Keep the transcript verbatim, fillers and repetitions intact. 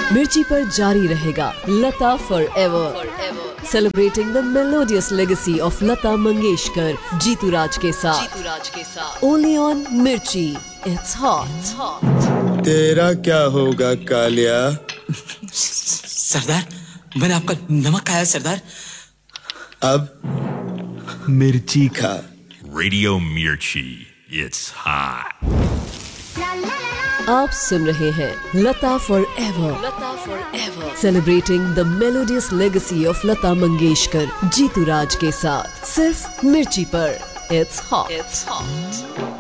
मिर्ची पर जारी रहेगा लता for ever, celebrating the melodious legacy of Lata Mangeshkar, Jitu राज के साथ, ओनली ऑन मिर्ची, इट्स हॉट। तेरा क्या होगा कालिया? सरदार, मैंने आपका नमक खाया सरदार। अब मिर्ची खा। रेडियो मिर्ची, इट्स हॉट। आप सुन रहे हैं लता for ever, Lata for ever, celebrating the melodious legacy of Lata Mangeshkar, Jitu राज के साथ, सिर्फ मिर्ची पर, इट्स हॉट।